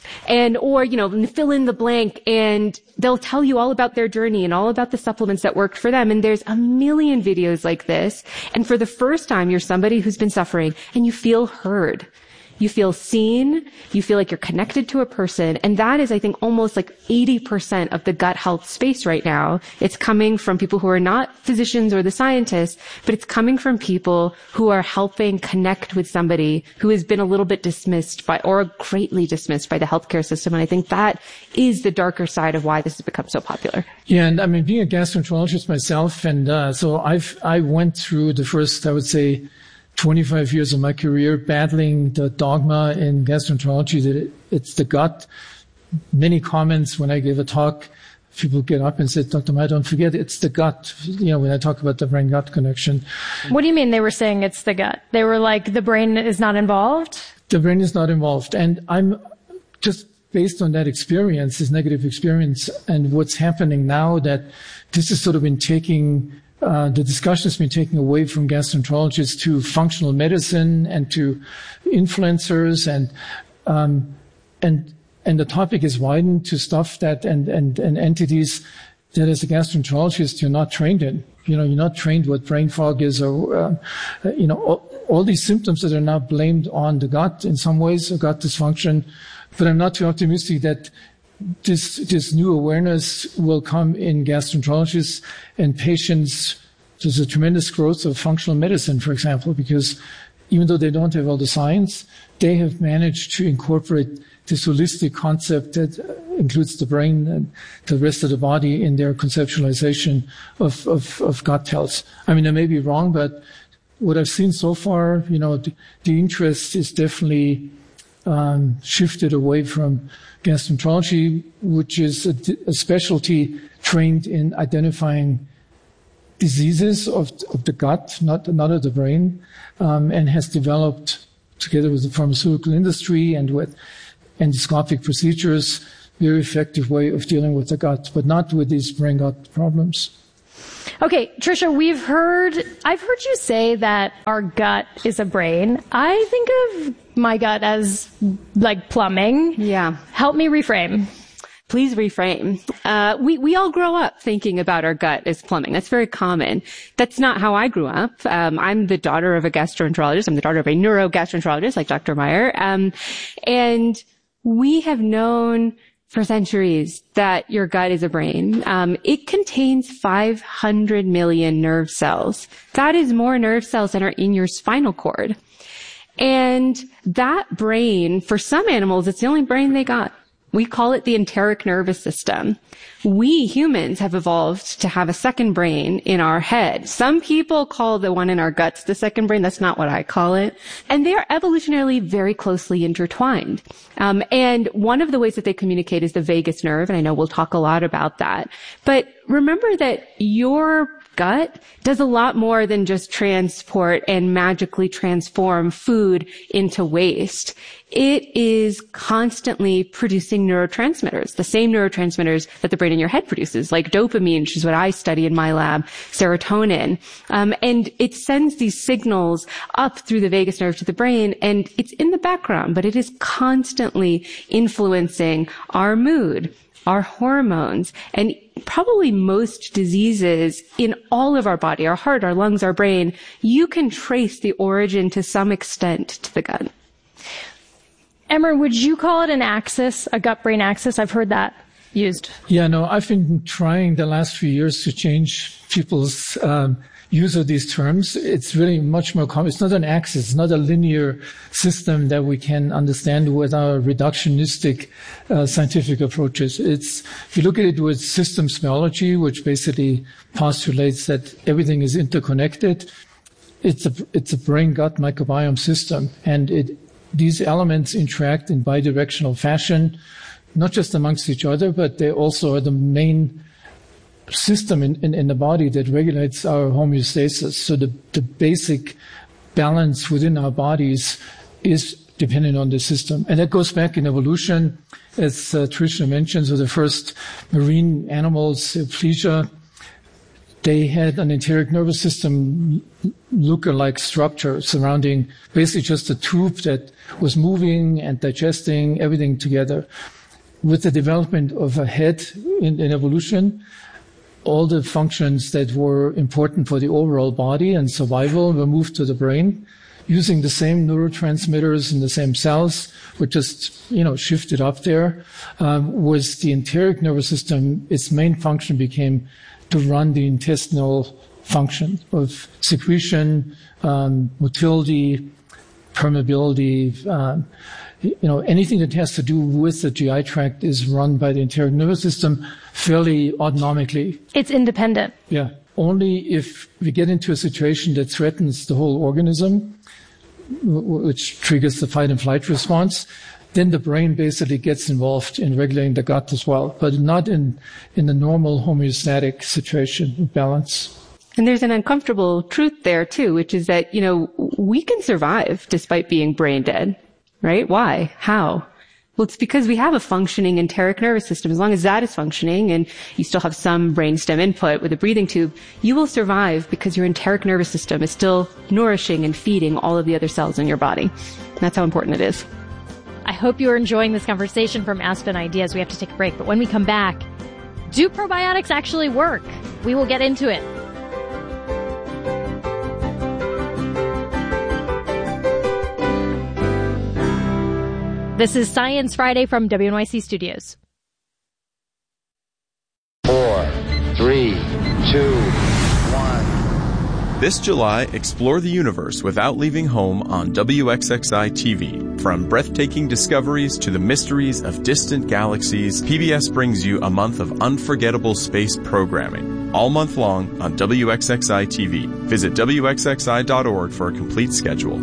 Or fill in the blank, and they'll tell you all about their journey and all about the supplements that worked for them. And there's a million videos like this. And for the first time, you're somebody who's been suffering and you feel heard. You feel seen. You feel like you're connected to a person. And that is, I think, almost like 80% of the gut health space right now. It's coming from people who are not physicians or the scientists, but it's coming from people who are helping connect with somebody who has been a little bit dismissed or greatly dismissed by the healthcare system. And I think that is the darker side of why this has become so popular. Yeah. And being a gastroenterologist myself, and so I went through the first, I would say, 25 years of my career battling the dogma in gastroenterology that it's the gut. Many comments when I gave a talk, people get up and said, Dr. Meyer, don't forget, it's the gut, when I talk about the brain-gut connection. What do you mean they were saying it's the gut? They were like, the brain is not involved? The brain is not involved. And I'm just based on that experience, this negative experience, and what's happening now, that this has sort of been taking the discussion has been taken away from gastroenterologists to functional medicine and to influencers, and the topic is widened to stuff that and entities that as a gastroenterologist you're not trained in. You're not trained what brain fog is, or all these symptoms that are now blamed on the gut in some ways, or gut dysfunction. But I'm not too optimistic that this new awareness will come in gastroenterologists and patients. There's a tremendous growth of functional medicine, for example, because even though they don't have all the science, they have managed to incorporate this holistic concept that includes the brain and the rest of the body in their conceptualization of gut health. I mean, I may be wrong, but what I've seen so far, the interest is definitely shifted away from gastroenterology, which is a specialty trained in identifying diseases of the gut, not of the brain, and has developed, together with the pharmaceutical industry and with endoscopic procedures, very effective way of dealing with the gut, but not with these brain-gut problems. Okay, Tricia, I've heard you say that our gut is a brain. I think of my gut as like plumbing. Yeah. Help me reframe. Please reframe. We all grow up thinking about our gut as plumbing. That's very common. That's not how I grew up. I'm the daughter of a gastroenterologist. I'm the daughter of a neurogastroenterologist like Dr. Meyer. And we have known for centuries that your gut is a brain. It contains 500 million nerve cells. That is more nerve cells than are in your spinal cord. And that brain, for some animals, it's the only brain they got. We call it the enteric nervous system. We humans have evolved to have a second brain in our head. Some people call the one in our guts the second brain. That's not what I call it. And they are evolutionarily very closely intertwined. And one of the ways that they communicate is the vagus nerve. And I know we'll talk a lot about that. But remember that your gut does a lot more than just transport and magically transform food into waste. It is constantly producing neurotransmitters, the same neurotransmitters that the brain in your head produces, like dopamine, which is what I study in my lab, serotonin. And it sends these signals up through the vagus nerve to the brain, and it's in the background, but it is constantly influencing our mood, our hormones, and probably most diseases in all of our body, our heart, our lungs, our brain, you can trace the origin to some extent to the gut. Emmer, would you call it an axis, a gut-brain axis? I've heard that used. Yeah, no, I've been trying the last few years to change people's use of these terms. It's really much more common. It's not an axis. It's not a linear system that we can understand with our reductionistic scientific approaches. If you look at it with systems biology, which basically postulates that everything is interconnected, it's a brain-gut microbiome system, and these elements interact in bidirectional fashion, not just amongst each other, but they also are the main system in the body that regulates our homeostasis. So the basic balance within our bodies is dependent on the system. And that goes back in evolution, as Tricia mentioned. So the first marine animals, Aplysia, they had an enteric nervous system lookalike structure surrounding basically just a tube that was moving and digesting everything together. With the development of a head in evolution, all the functions that were important for the overall body and survival were moved to the brain, using the same neurotransmitters in the same cells, were just, shifted up there. With the enteric nervous system, its main function became to run the intestinal function of secretion, motility, permeability, anything that has to do with the GI tract is run by the enteric nervous system fairly autonomically. It's independent. Yeah. Only if we get into a situation that threatens the whole organism, which triggers the fight and flight response, then the brain basically gets involved in regulating the gut as well, but not in the normal homeostatic situation of balance. And there's an uncomfortable truth there too, which is that, we can survive despite being brain dead, right? Why? How? Well, it's because we have a functioning enteric nervous system. As long as that is functioning and you still have some brainstem input with a breathing tube, you will survive because your enteric nervous system is still nourishing and feeding all of the other cells in your body. That's how important it is. I hope you are enjoying this conversation from Aspen Ideas. We have to take a break, but when we come back, do probiotics actually work? We will get into it. This is Science Friday from WNYC Studios. 2, 1. This July, explore the universe without leaving home on WXXI TV. From breathtaking discoveries to the mysteries of distant galaxies, PBS brings you a month of unforgettable space programming. All month long on WXXI TV. Visit WXXI.org for a complete schedule.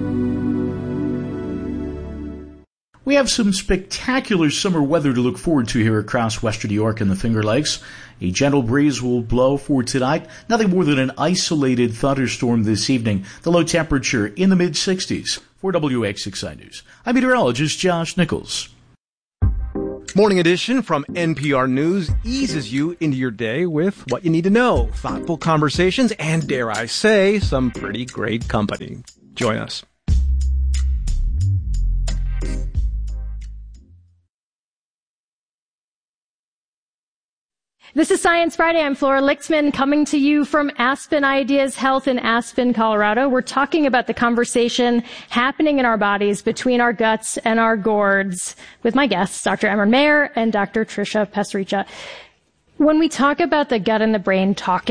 We have some spectacular summer weather to look forward to here across western New York and the Finger Lakes. A gentle breeze will blow for tonight. Nothing more than an isolated thunderstorm this evening. The low temperature in the mid-60s. For WXXI News, I'm meteorologist Josh Nichols. Morning edition from NPR News eases you into your day with what you need to know. Thoughtful conversations and, dare I say, some pretty great company. Join us. This is Science Friday. I'm Flora Lixman coming to you from Aspen Ideas Health in Aspen, Colorado. We're talking about the conversation happening in our bodies between our guts and our gourds with my guests, Dr. Emmer Mayer and Dr. Tricia Pasricha. When we talk about the gut and the brain talking,